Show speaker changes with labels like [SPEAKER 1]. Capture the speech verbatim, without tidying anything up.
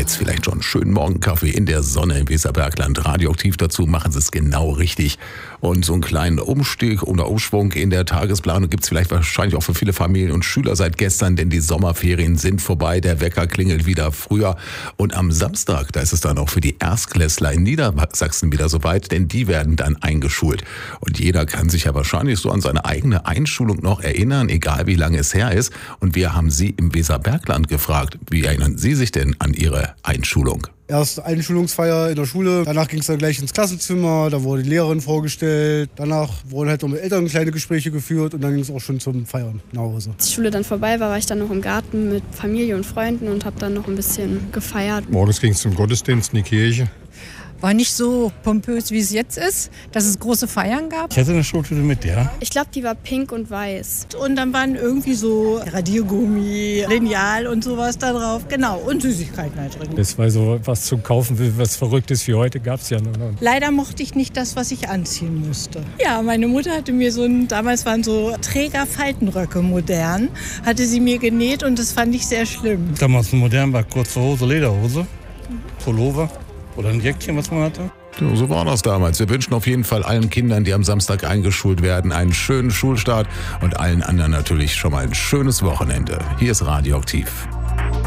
[SPEAKER 1] jetzt vielleicht schon einen schönen Morgenkaffee in der Sonne im Weserbergland. Radioaktiv dazu machen Sie es genau richtig. Und so einen kleinen Umstieg oder Umschwung in der Tagesplanung gibt es vielleicht wahrscheinlich auch für viele Familien und Schüler seit gestern, denn die Sommerferien sind vorbei. Der Wecker klingelt wieder früher. Und am Samstag, da ist es dann auch für die Erstklässler in Niedersachsen wieder soweit, denn die werden dann eingeschult. Und jeder kann sich ja wahrscheinlich so an seine eigene Einschulung noch erinnern, egal wie lange es her ist. Und wir haben Sie im Weserbergland gefragt, wie erinnern Sie sich denn an Ihre Einschulung?
[SPEAKER 2] Erst Einschulungsfeier in der Schule, danach ging es dann gleich ins Klassenzimmer, da wurde die Lehrerin vorgestellt, danach wurden halt noch mit Eltern kleine Gespräche geführt und dann ging es auch schon zum Feiern nach Hause.
[SPEAKER 3] Als die Schule dann vorbei war, war ich dann noch im Garten mit Familie und Freunden und habe dann noch ein bisschen gefeiert.
[SPEAKER 4] Morgens ging es zum Gottesdienst in die Kirche.
[SPEAKER 5] War nicht so pompös, wie es jetzt ist, dass es große Feiern gab.
[SPEAKER 6] Ich hatte eine Schultüte mit, ja.
[SPEAKER 3] Ich glaube, die war pink und weiß.
[SPEAKER 5] Und dann waren irgendwie so Radiergummi, Lineal und sowas da drauf. Genau, und Süßigkeiten halt drin.
[SPEAKER 6] Das war so was zum Kaufen, was Verrücktes wie heute gab es ja noch.
[SPEAKER 5] Leider mochte ich nicht das, was ich anziehen musste. Ja, meine Mutter hatte mir so ein, damals waren so Trägerfaltenröcke modern, hatte sie mir genäht und das fand ich sehr schlimm.
[SPEAKER 6] Damals modern war kurze Hose, Lederhose, Pullover. Oder ein Jäckchen, was man hatte.
[SPEAKER 1] Ja, so war das damals. Wir wünschen auf jeden Fall allen Kindern, die am Samstag eingeschult werden, einen schönen Schulstart und allen anderen natürlich schon mal ein schönes Wochenende. Hier ist Radioaktiv.